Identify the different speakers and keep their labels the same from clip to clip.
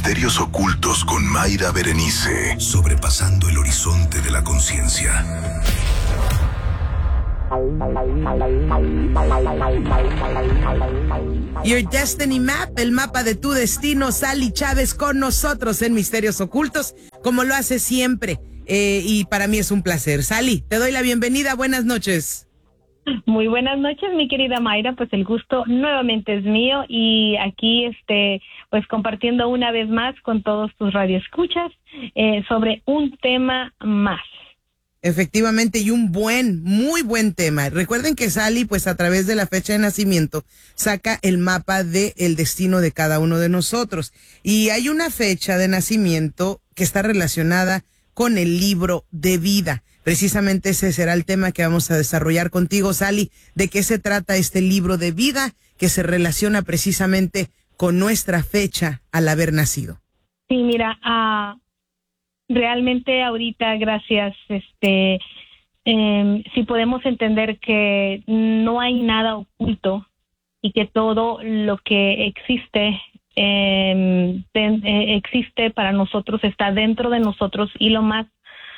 Speaker 1: Misterios Ocultos con Mayra Berenice. Sobrepasando el horizonte de la conciencia.
Speaker 2: Your Destiny Map, el mapa de tu destino. Sally Chávez con nosotros en Misterios Ocultos, como lo hace siempre. Y para mí es un placer. Sally, te doy la bienvenida. Buenas noches.
Speaker 3: Muy buenas noches, mi querida Mayra. Pues el gusto nuevamente es mío y aquí pues compartiendo una vez más con todos tus radioescuchas sobre un tema más.
Speaker 2: Efectivamente, y un muy buen tema. Recuerden que Sally, pues a través de la fecha de nacimiento, saca el mapa del destino de cada uno de nosotros. Y hay una fecha de nacimiento que está relacionada con el libro de vida. Precisamente ese será el tema que vamos a desarrollar contigo, Sally. ¿De qué se trata este libro de vida que se relaciona precisamente con nuestra fecha al haber nacido?
Speaker 3: Sí, mira, realmente ahorita, gracias, si podemos entender que no hay nada oculto y que todo lo que existe existe para nosotros, está dentro de nosotros, y lo más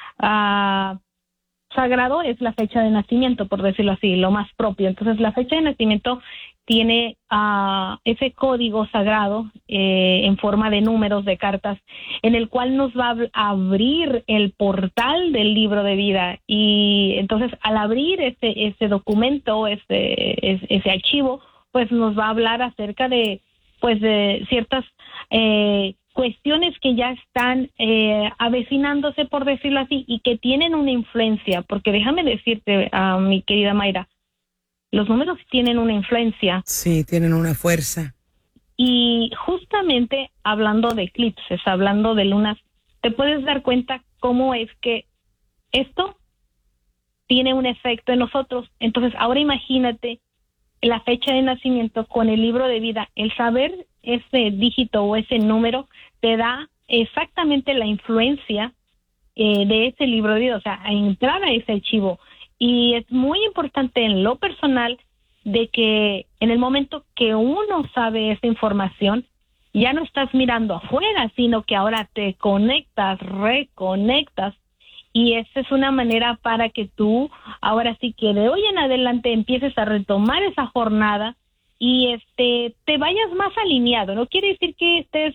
Speaker 3: sagrado es la fecha de nacimiento, por decirlo así, lo más propio. Entonces la fecha de nacimiento tiene ese código sagrado en forma de números, de cartas, en el cual nos va a abrir el portal del libro de vida. Y entonces al abrir ese documento, ese archivo, pues nos va a hablar acerca de ciertas cuestiones que ya están avecinándose, por decirlo así, y que tienen una influencia, porque déjame decirte, mi querida Mayra, los números tienen una influencia.
Speaker 2: Sí, tienen una fuerza.
Speaker 3: Y justamente hablando de eclipses, hablando de lunas, te puedes dar cuenta cómo es que esto tiene un efecto en nosotros. Entonces, ahora imagínate la fecha de nacimiento con el libro de vida. El saber ese dígito o ese número te da exactamente la influencia de ese libro de vida, o sea, a entrar a ese archivo. Y es muy importante en lo personal de que en el momento que uno sabe esa información, ya no estás mirando afuera, sino que ahora te conectas, reconectas. Y esa es una manera para que tú, ahora sí que de hoy en adelante, empieces a retomar esa jornada y te vayas más alineado. No quiere decir que estés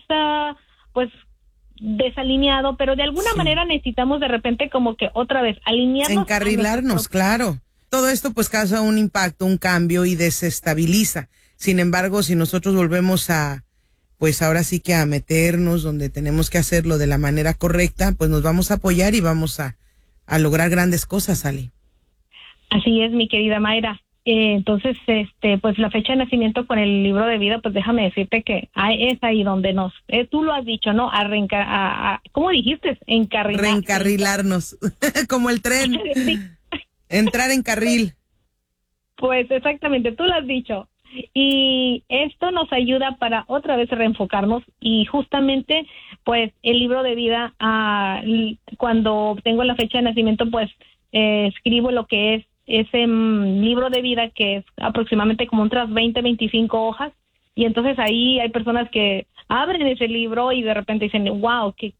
Speaker 3: desalineado, pero de alguna manera necesitamos de repente como que otra vez alinearnos.
Speaker 2: Encarrilarnos, claro. Todo esto pues causa un impacto, un cambio y desestabiliza. Sin embargo, si nosotros volvemos pues ahora sí que a meternos donde tenemos que hacerlo de la manera correcta, pues nos vamos a apoyar y vamos a lograr grandes cosas, Sally.
Speaker 3: Así es, mi querida Mayra. Entonces, pues la fecha de nacimiento con el libro de vida, pues déjame decirte que es ahí donde tú lo has dicho, ¿no? ¿Cómo dijiste?
Speaker 2: Reencarrilarnos, como el tren.
Speaker 3: Sí.
Speaker 2: Entrar en carril.
Speaker 3: Pues exactamente, tú lo has dicho. Y esto nos ayuda para otra vez reenfocarnos, y justamente pues el libro de vida, cuando tengo la fecha de nacimiento, pues escribo lo que es ese libro de vida, que es aproximadamente como otras 20-25 hojas, y entonces ahí hay personas que abren ese libro y de repente dicen, wow, que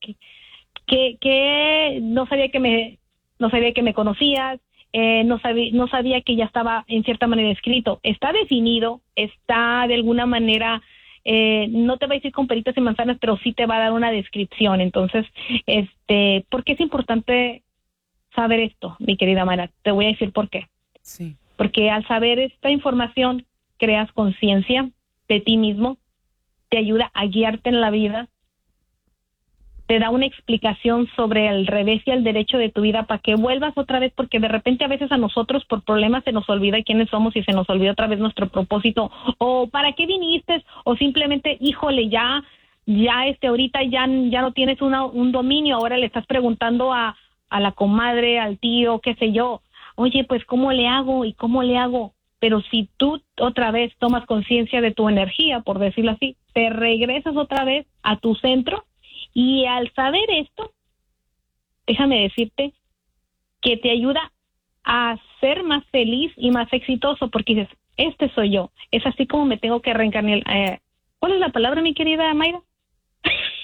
Speaker 3: no sabía que me conocías. No sabía que ya estaba en cierta manera escrito. Está definido, está de alguna manera, no te va a decir con peritas y manzanas, pero sí te va a dar una descripción. Entonces, ¿por qué es importante saber esto, mi querida Mara? Te voy a decir por qué.
Speaker 2: Sí.
Speaker 3: Porque al saber esta información, creas conciencia de ti mismo, te ayuda a guiarte en la vida, te da una explicación sobre el revés y el derecho de tu vida para que vuelvas otra vez, porque de repente a veces a nosotros por problemas se nos olvida quiénes somos y se nos olvida otra vez nuestro propósito, o para qué viniste, o simplemente, híjole, ya ahorita ya no tienes un dominio, ahora le estás preguntando a la comadre, al tío, qué sé yo, oye, pues ¿cómo le hago? ¿Y cómo le hago? Pero si tú otra vez tomas conciencia de tu energía, por decirlo así, te regresas otra vez a tu centro. Y al saber esto, déjame decirte que te ayuda a ser más feliz y más exitoso, porque dices, soy yo. Es así como me tengo que reencarnar. ¿Cuál es la palabra, mi querida Mayra?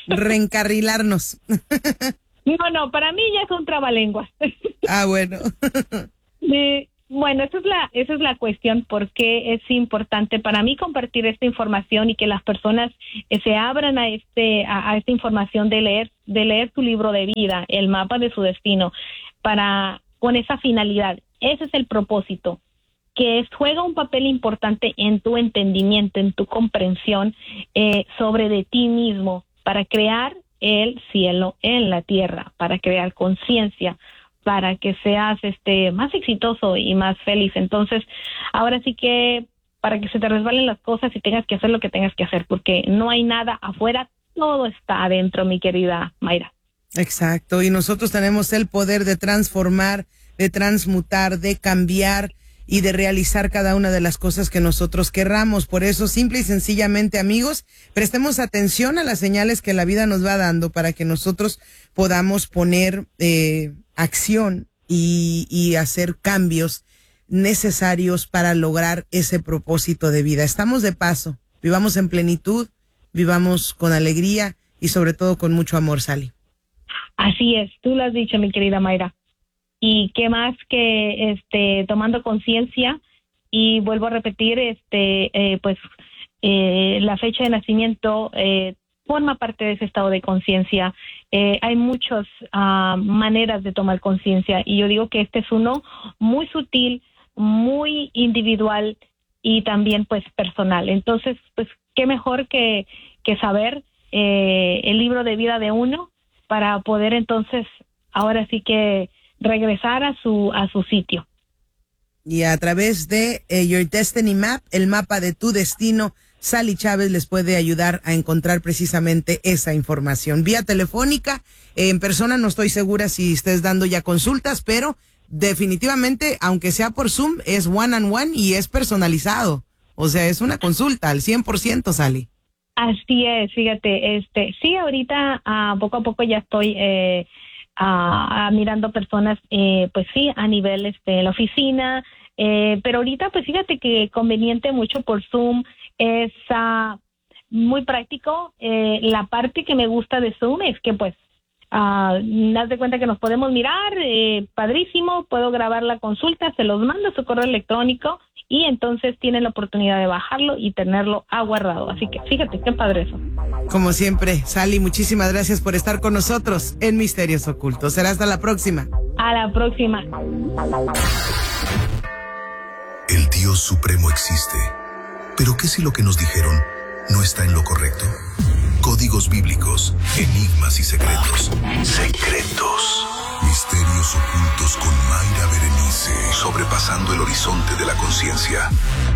Speaker 2: reencarrilarnos.
Speaker 3: No, para mí ya es un trabalenguas.
Speaker 2: Ah, bueno.
Speaker 3: Bueno, esa es la cuestión, porque es importante para mí compartir esta información y que las personas se abran a esta información de leer su libro de vida, el mapa de su destino, con esa finalidad. Ese es el propósito, que juega un papel importante en tu entendimiento, en tu comprensión sobre de ti mismo, para crear el cielo en la tierra, para crear conciencia, para que seas más exitoso y más feliz. Entonces, ahora sí que para que se te resbalen las cosas y tengas que hacer lo que tengas que hacer, porque no hay nada afuera, todo está adentro, mi querida Mayra.
Speaker 2: Exacto, y nosotros tenemos el poder de transformar, de transmutar, de cambiar y de realizar cada una de las cosas que nosotros querramos. Por eso, simple y sencillamente, amigos, prestemos atención a las señales que la vida nos va dando para que nosotros podamos poner acción y hacer cambios necesarios para lograr ese propósito de vida. Estamos de paso, vivamos en plenitud, vivamos con alegría y sobre todo con mucho amor, Sally. Así es, tú lo has dicho, mi querida Mayra. Y qué más que tomando conciencia, y vuelvo a repetir, la fecha de nacimiento forma parte de ese estado de conciencia. Hay muchas maneras de tomar conciencia, y yo digo que este es uno muy sutil, muy individual y también pues personal. Entonces, pues qué mejor que saber el libro de vida de uno para poder entonces ahora sí que regresar a su sitio. Y a través de Your Destiny Map, el mapa de tu destino, Sally Chávez les puede ayudar a encontrar precisamente esa información. Vía telefónica, en persona no estoy segura si estés dando ya consultas, pero definitivamente, aunque sea por Zoom, es one-on-one y es personalizado. O sea, es una consulta al 100%, Sally. Así es, fíjate, sí, ahorita poco a poco ya estoy mirando personas, pues sí, a nivel en la oficina, pero ahorita pues fíjate que conveniente mucho por Zoom, es muy práctico. La parte que me gusta de Zoom es que pues haz de cuenta que nos podemos mirar, padrísimo, puedo grabar la consulta, se los mando a su correo electrónico y entonces tienen la oportunidad de bajarlo y tenerlo aguardado. Así que fíjate qué padre eso. Como siempre, Sally, muchísimas gracias por estar con nosotros en Misterios Ocultos. Será hasta la próxima. A la próxima.
Speaker 1: El Dios Supremo existe. ¿Pero qué si lo que nos dijeron no está en lo correcto? Códigos bíblicos, enigmas y secretos. Secretos. Misterios Ocultos con Mayra Berenice. Sobrepasando el horizonte de la conciencia.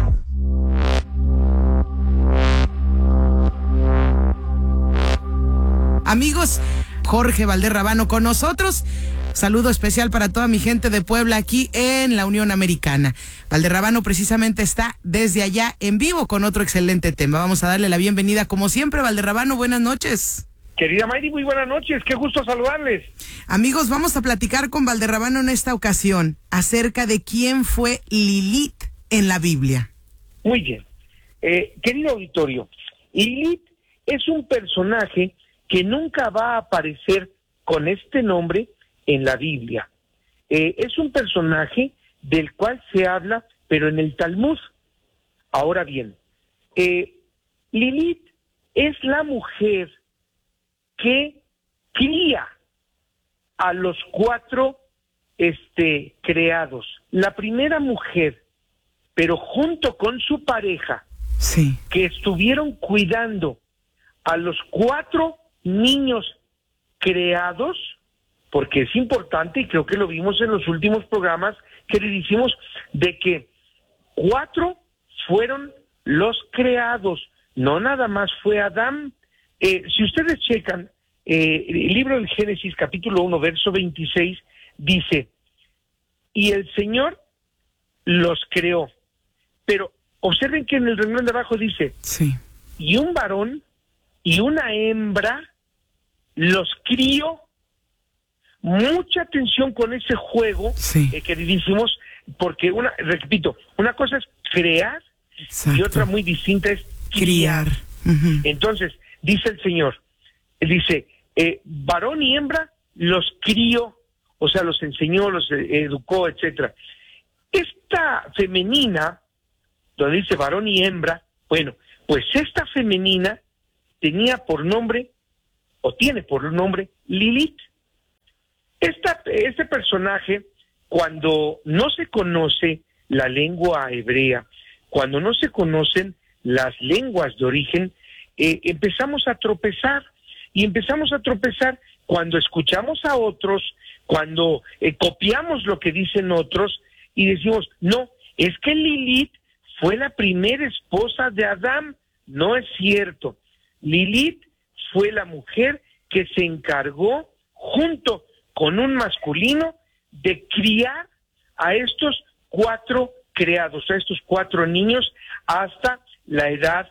Speaker 2: Amigos, Jorge Valderrabano con nosotros. Saludo especial para toda mi gente de Puebla aquí en la Unión Americana. Valderrabano precisamente está desde allá en vivo con otro excelente tema. Vamos a darle la bienvenida como siempre. Valderrabano, buenas noches.
Speaker 4: Querida Mayri, muy buenas noches, qué gusto saludarles.
Speaker 2: Amigos, vamos a platicar con Valderrabano en esta ocasión acerca de quién fue Lilith en la Biblia.
Speaker 4: Muy bien. Querido auditorio, Lilith es un personaje que nunca va a aparecer con este nombre en la Biblia. Es un personaje del cual se habla, pero en el Talmud. Ahora bien, Lilith es la mujer que cría a los 4 creados. La primera mujer, pero junto con su pareja, sí, que estuvieron cuidando a los 4 niños creados, porque es importante, y creo que lo vimos en los últimos programas que le hicimos, de que 4 fueron los creados, no nada más fue Adán. Si ustedes checan el libro del Génesis, capítulo 1, verso 26, dice, y el Señor los creó. Pero observen que en el renglón de abajo dice, sí, y un varón y una hembra los crió. Mucha atención con ese juego, sí, que decimos, porque repito, una cosa es crear, exacto, y otra muy distinta es criar. Uh-huh. Entonces, dice el Señor, dice, varón y hembra los crió, o sea, los enseñó, los educó, etcétera. Esta femenina, donde dice varón y hembra, bueno, pues esta femenina tenía por nombre, o tiene por nombre, Lilith. Este personaje, cuando no se conoce la lengua hebrea, cuando no se conocen las lenguas de origen, empezamos a tropezar, y empezamos a tropezar cuando escuchamos a otros, cuando copiamos lo que dicen otros, y decimos, no, es que Lilith fue la primera esposa de Adán. No es cierto. Lilith fue la mujer que se encargó, junto con un masculino, de criar a estos 4 creados, a estos 4 niños, hasta la edad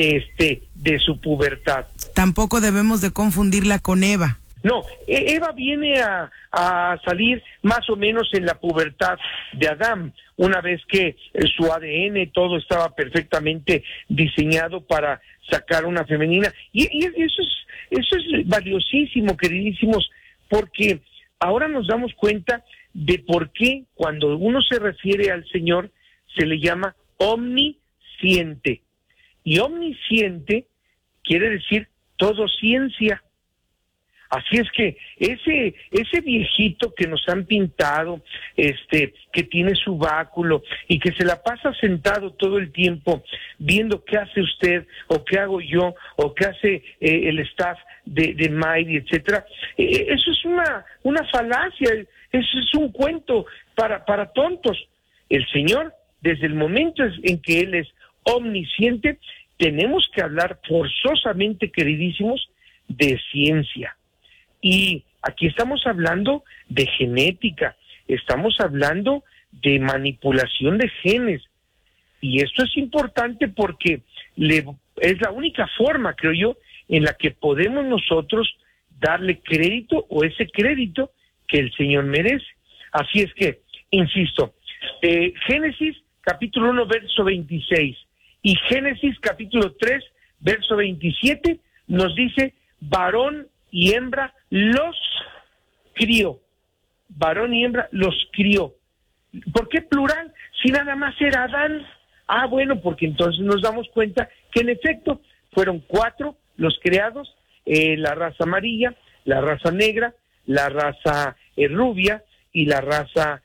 Speaker 4: de su pubertad.
Speaker 2: Tampoco debemos de confundirla con Eva.
Speaker 4: No, Eva viene a salir más o menos en la pubertad de Adán, una vez que su ADN, todo estaba perfectamente diseñado para sacar una femenina. Y eso es valiosísimo, queridísimos, porque ahora nos damos cuenta de por qué cuando uno se refiere al Señor se le llama omnisciente. Y omnisciente quiere decir todo ciencia. Así es que ese viejito que nos han pintado, que tiene su báculo y que se la pasa sentado todo el tiempo viendo qué hace usted o qué hago yo o qué hace el staff de Mighty, etcétera, eso es una falacia, eso es un cuento para tontos. El Señor, desde el momento en que Él es omnisciente, tenemos que hablar forzosamente, queridísimos, de ciencia. Y aquí estamos hablando de genética, estamos hablando de manipulación de genes. Y esto es importante porque es la única forma, creo yo, en la que podemos nosotros darle crédito o ese crédito que el Señor merece. Así es que, insisto, Génesis capítulo 1, verso 26 y Génesis capítulo 3, verso 27 nos dice, varón y hembra los crió. Varón y hembra los crió. ¿Por qué plural? Si nada más era Adán. Ah, bueno, porque entonces nos damos cuenta que en efecto fueron 4 los creados, la raza amarilla, la raza negra, la raza rubia y la raza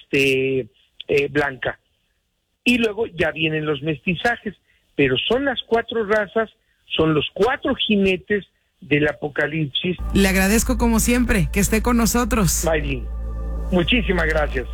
Speaker 4: blanca. Y luego ya vienen los mestizajes, pero son las 4 razas, son los 4 jinetes del Apocalipsis.
Speaker 2: Le agradezco como siempre que esté con nosotros.
Speaker 4: Mayrin, muchísimas gracias.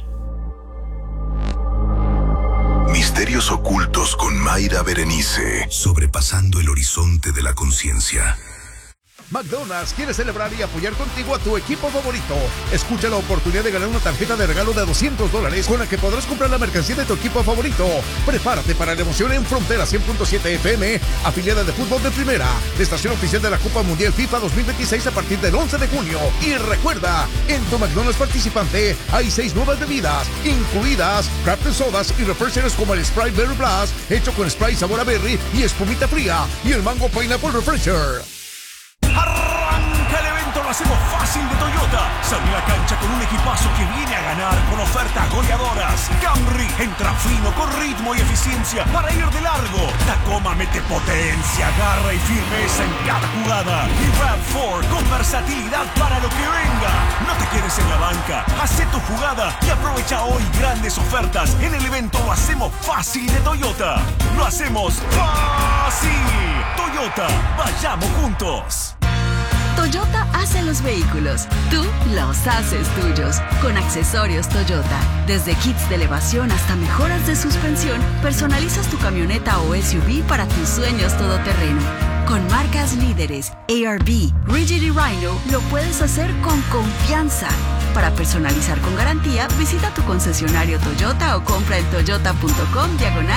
Speaker 1: Misterios ocultos con Mayra Berenice, sobrepasando el horizonte de la conciencia.
Speaker 5: McDonald's quiere celebrar y apoyar contigo a tu equipo favorito. Escucha la oportunidad de ganar una tarjeta de regalo de $200 con la que podrás comprar la mercancía de tu equipo favorito. Prepárate para la emoción en Frontera 100.7 FM, afiliada de fútbol de primera, la estación oficial de la Copa Mundial FIFA 2026 a partir del 11 de junio. Y recuerda, en tu McDonald's participante hay 6 nuevas bebidas, incluidas Crafted Sodas y refreshers como el Sprite Berry Blast, hecho con Sprite sabor a berry y espumita fría, y el Mango Pineapple Refresher.
Speaker 6: Arranca el evento, lo hacemos fácil de Toyota. Sale a la cancha con un equipazo que viene a ganar con ofertas goleadoras. Camry entra fino con ritmo y eficiencia para ir de largo. Tacoma mete potencia, garra y firmeza en cada jugada. Y RAV4 con versatilidad para lo que venga. No te quedes en la banca, hacé tu jugada y aprovecha hoy grandes ofertas en el evento Lo hacemos fácil de Toyota. Lo hacemos fácil. Toyota, vayamos juntos.
Speaker 7: Toyota hace los vehículos, tú los haces tuyos. Con accesorios Toyota, desde kits de elevación hasta mejoras de suspensión, personalizas tu camioneta o SUV para tus sueños todoterreno. Con marcas líderes, ARB, Rigid y Rhino, lo puedes hacer con confianza. Para personalizar con garantía, visita tu concesionario Toyota o compra en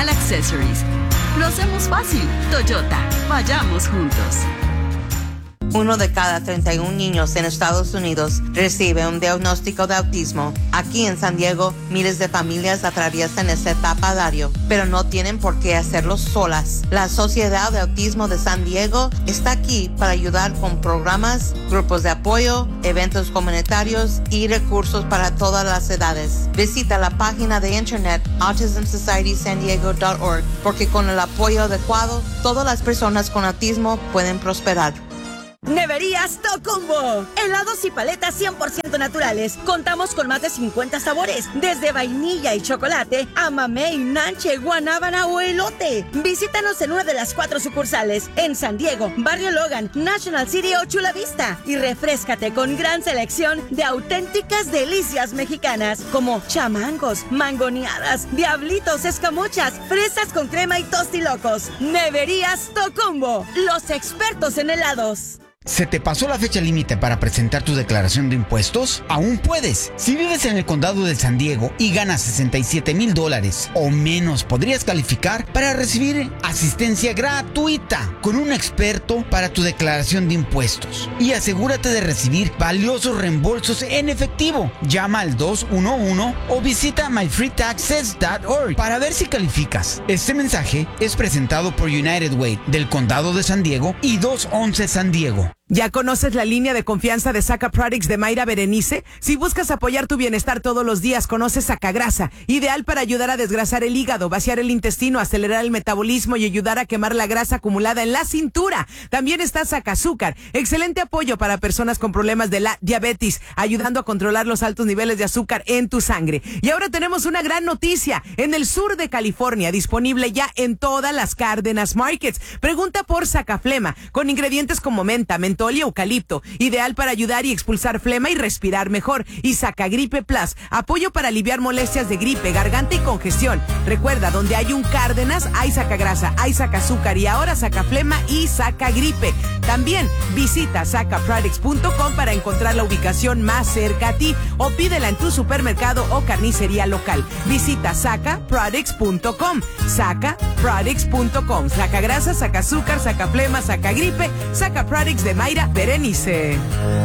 Speaker 7: toyota.com/accessories. Lo hacemos fácil. Toyota, vayamos juntos.
Speaker 8: 1 de cada 31 niños en Estados Unidos recibe un diagnóstico de autismo. Aquí en San Diego, miles de familias atraviesan esta etapa a diario, pero no tienen por qué hacerlo solas. La Sociedad de Autismo de San Diego está aquí para ayudar con programas, grupos de apoyo, eventos comunitarios y recursos para todas las edades. Visita la página de internet autismsocietysandiego.org porque con el apoyo adecuado, todas las personas con autismo pueden prosperar.
Speaker 9: Neverías Tocumbo. Helados y paletas 100% naturales. Contamos con más de 50 sabores, desde vainilla y chocolate a mamey, nanche, guanábana o elote. Visítanos en una de las 4 sucursales, en San Diego, Barrio Logan, National City o Chula Vista. Y refréscate con gran selección de auténticas delicias mexicanas, como chamangos, mangoneadas, diablitos, escamochas, fresas con crema y tostilocos. Neverías Tocumbo, los expertos en helados.
Speaker 10: ¿Se te pasó la fecha límite para presentar tu declaración de impuestos? ¡Aún puedes! Si vives en el condado de San Diego y ganas $67,000 o menos, podrías calificar para recibir asistencia gratuita con un experto para tu declaración de impuestos. Y asegúrate de recibir valiosos reembolsos en efectivo. Llama al 211 o visita myfreetaxes.org para ver si calificas. Este mensaje es presentado por United Way del condado de San Diego y 211 San Diego.
Speaker 2: ¿Ya conoces la línea de confianza de Saca Products de Mayra Berenice? Si buscas apoyar tu bienestar todos los días, conoce Sacagrasa, ideal para ayudar a desgrasar el hígado, vaciar el intestino, acelerar el metabolismo y ayudar a quemar la grasa acumulada en la cintura. También está Sacazúcar, excelente apoyo para personas con problemas de la diabetes, ayudando a controlar los altos niveles de azúcar en tu sangre. Y ahora tenemos una gran noticia, en el sur de California, disponible ya en todas las Cárdenas Markets. Pregunta por Sacaflema, con ingredientes como menta, mentol y eucalipto, ideal para ayudar y expulsar flema y respirar mejor. Y Sacagripe Plus, apoyo para aliviar molestias de gripe, garganta y congestión. Recuerda, donde hay un Cárdenas, hay Sacagrasa, hay Sacazúcar y ahora Sacaflema y Sacagripe. También visita sacaproducts.com para encontrar la ubicación más cerca a ti o pídela en tu supermercado o carnicería local. Visita sacaproducts.com, sacaproducts.com. Sacagrasa, Sacazúcar, Sacaflema, Sacagripe, Sacaproducts de Mayra Berenice.